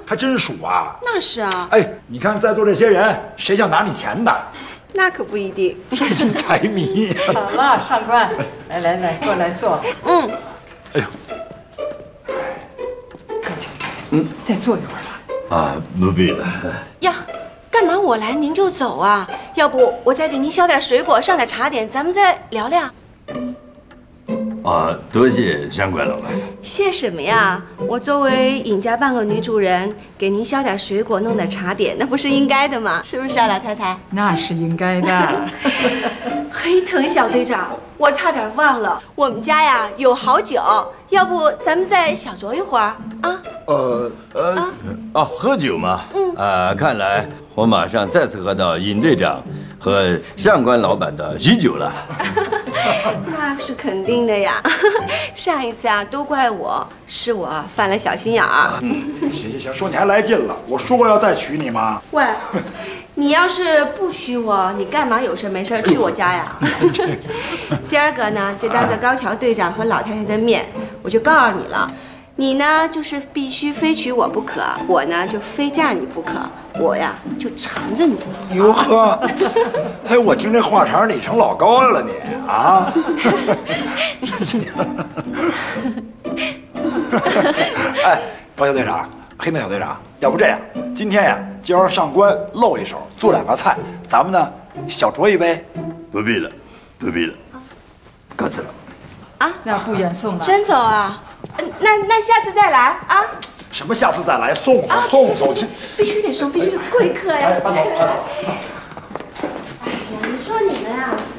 还真数啊。 那是啊。 哎，你看在座这些人，谁想拿你钱的？ 那可不一定。 财迷。 好了，上官，来，过来坐。 嗯。 哎呦， 再坐一会儿吧。 啊，不必了。 呀，干嘛我来您就走啊？要不我再给您削点水果，上点茶点，咱们再聊聊。 啊，多谢相关老板。 谢什么呀？我作为尹家半个女主人，给您削点水果，弄点茶点，那不是应该的吗？是不是啊，老太太？ 那是应该的。 黑藤小队长，我差点忘了，我们家呀有好酒，要不咱们再小酌一会儿啊？ 喝酒嘛。看来我马上再次喝到尹队长和上官老板的喜酒了。 那是肯定的呀。上一次啊，都怪我，是我犯了小心眼儿。 行，说你还来劲了。我说过要再娶你吗？ 喂，你要是不娶我，你干嘛有事没事去我家呀？今儿个呢，就当着高桥队长和老太太的面，我就告诉你了。你呢，就是必须非娶我不可，我呢就非嫁你不可，我呀就缠着你。 哟呵，哎，我听这话茬你成老高了你啊！哎，高小队长，黑灯小队长，要不这样，今天呀就让上官露一手，做2个菜，咱们呢小酌一杯。 不必了，告辞了。 啊，那不远送了。 真走啊？那下次再来啊！ 什么下次再来？送，这必须得送，必须得贵客呀！ 搬走。 哎呀，你说你们啊，